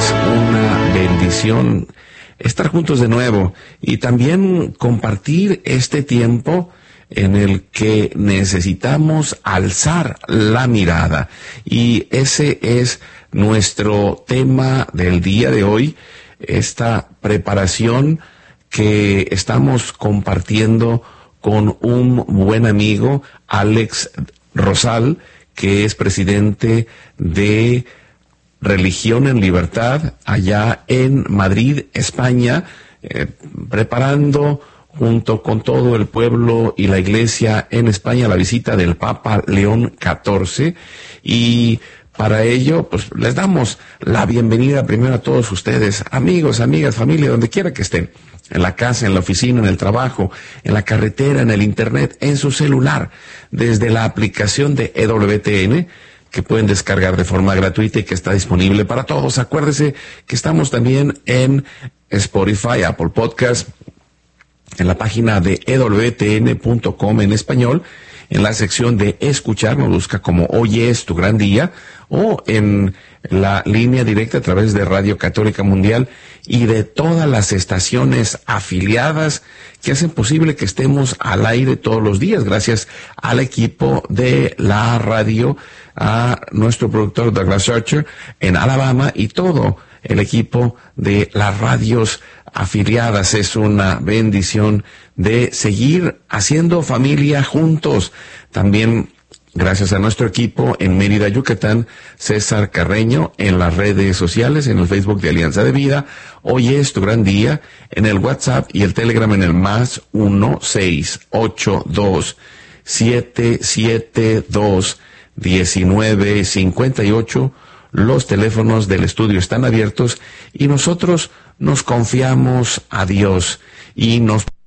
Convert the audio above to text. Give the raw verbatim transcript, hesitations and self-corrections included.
es una bendición estar juntos de nuevo y también compartir este tiempo en el que necesitamos alzar la mirada. Y ese es nuestro tema del día de hoy, esta preparación que estamos compartiendo con un buen amigo, Alex Rosal, que es presidente de Religión en Libertad, allá en Madrid, España, eh, preparando junto con todo el pueblo y la iglesia en España la visita del Papa León catorce, y para ello pues les damos la bienvenida primero a todos ustedes, amigos, amigas, familia, donde quiera que estén, en la casa, en la oficina, en el trabajo, en la carretera, en el internet, en su celular, desde la aplicación de E W T N, que pueden descargar de forma gratuita y que está disponible para todos. Acuérdese que estamos también en Spotify, Apple Podcast, en la página de E W T N punto com en español, en la sección de escuchar, nos busca como Hoy es tu gran día, o en la línea directa a través de Radio Católica Mundial y de todas las estaciones afiliadas que hacen posible que estemos al aire todos los días, gracias al equipo de la radio, a nuestro productor Douglas Archer en Alabama y todo el equipo de las radios afiliadas. Es una bendición de seguir haciendo familia juntos. También gracias a nuestro equipo en Mérida, Yucatán, César Carreño, en las redes sociales, en el Facebook de Alianza de Vida. Hoy es tu gran día, en el WhatsApp y el Telegram en el más uno seis ocho dos siete siete dos diecinueve cincuenta y ocho. Los teléfonos del estudio están abiertos y nosotros nos confiamos a Dios y nos